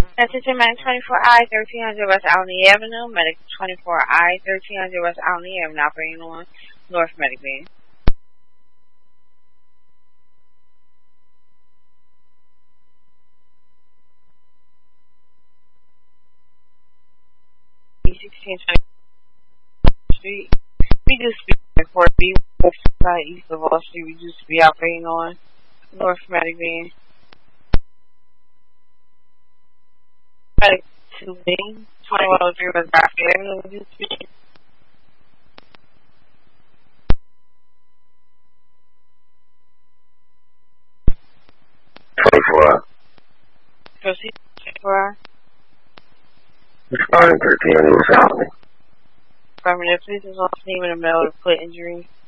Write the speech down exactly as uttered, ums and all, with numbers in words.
Attention Medic twenty-four I, thirteen hundred West Alney Avenue. Medic twenty-four I, thirteen hundred West Alney Avenue, operating on North Medic Bay. sixteen twenty Street. We do speak at four B, east of Wall Street. We do be operating on North Medic Bay. Medic two B, twenty-one oh three West Garfield Avenue. We do speak. twenty-four. Proceed twenty-four. Responding thirteen hundred West Alney. Affirmative, please is on scene in the middle of foot injury.